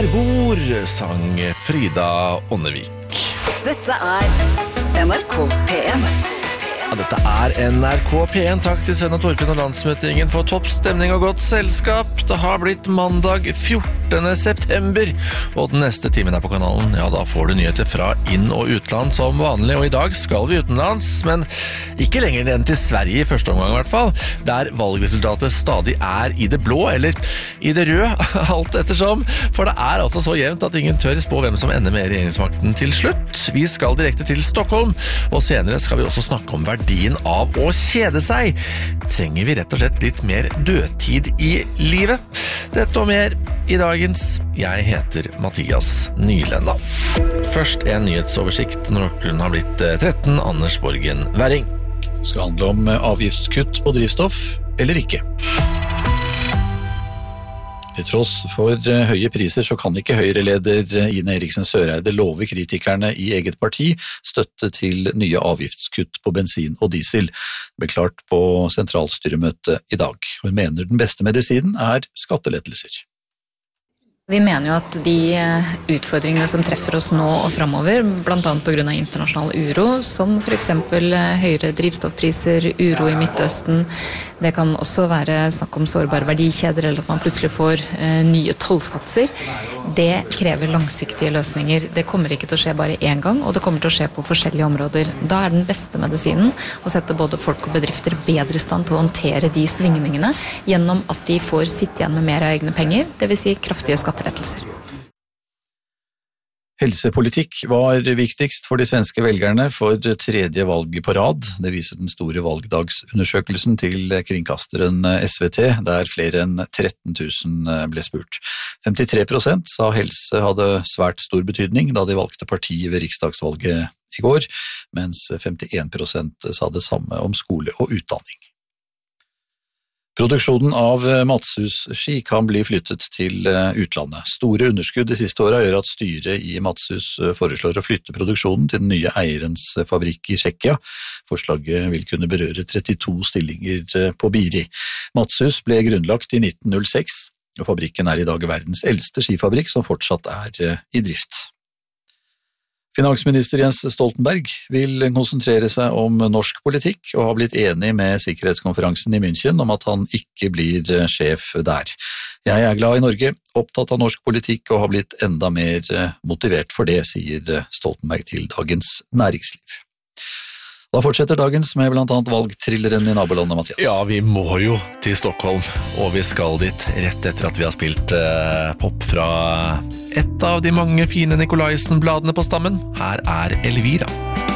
der bor, sang Frida Ånnevik. Dette NRK P1. Ja, dette NRK P1. Takk til Sven og Torfinn og landsmøtingen for topp stemning og godt selskap. Det har blitt mandag 14. september, og den neste timen på kanalen, ja, da får du nyheter fra inn- og utland som vanlig, og i dag skal vi utenlands, men ikke lenger enn til Sverige i første omgang i hvert fall, der valgresultatet stadig i det blå, eller i det røde, alt ettersom, for det altså så jevnt at ingen tør spå hvem som ender med regjeringsmakten til slutt. Vi skal direkte til Stockholm, og senere skal vi også snakke om verdien av å kjede seg. Trenger vi rett og slett litt mer dødtid i livet? Dette og mer i dagens. Jeg heter Mathias Nylenda. Først en nyhetsoversikt når klokken har blitt 13. Anders Borgen Werring. Det skal handle om avgiftskutt på drivstoff eller ikke. Til tross for høye priser så kan ikke Høyre-leder Ine Eriksen Søreide love kritikerne i eget parti støtte til nye avgiftskutt på bensin og diesel. Det ble klart på sentralstyremøtet i dag. Hun mener den beste medisinen skattelettelser. Vi mener jo at de utfordringene som treffer oss nå og fremover, blant annet på grunn av internasjonal uro, som for eksempel høyere drivstoffpriser, uro i Midtøsten, det kan også være snakk om sårbare verdikjeder, eller at man plutselig får nye tollsatser. Det krever langsiktige løsninger. Det kommer ikke til å skje bare en gang, og det kommer til å skje på forskjellige områder. Da den beste medisinen å sette både folk og bedrifter bedre i stand til å håndtere de svingningene, gjennom at de får sitte igjen med mer av egne penger, det vil si kraftige skattelettelser. Helsepolitikk var viktigst for de svenske velgerne for tredje valget på rad. Det viser den store valgdagsundersøkelsen til kringkasteren SVT, der flere enn 13 000 ble spurt. 53% sa helse hadde svært stor betydning da de valgte parti ved riksdagsvalget i går, mens 51% sa det samme om skole og utdanning. Produksjonen av Matshus-ski kan bli flyttet til utlandet. Store underskudd de siste årene gjør at styret i Matshus foreslår å flytte produksjonen til den nye eierens fabrikk i Tsjekkia. Forslaget vil kunne berøre 32 stillinger på Biri. Matshus ble grunnlagt i 1906, og fabrikken i dag verdens eldste skifabrikk som fortsatt i drift. Finansminister Jens Stoltenberg vil konsentrere seg om norsk politikk og har blitt enig med sikkerhetskonferansen i München om at han ikke blir sjef der. Jeg glad i Norge, opptatt av norsk politikk og har blitt enda mer motivert for det, sier Stoltenberg til Dagens Næringsliv. Da fortsetter dagens med blant annet valgtrilleren i nabolandet, Mathias. Ja, vi må jo til Stockholm, og vi skal dit rett etter at vi har spilt pop fra et av de mange fine Nikolaisen-bladene på stammen. Her Elvira.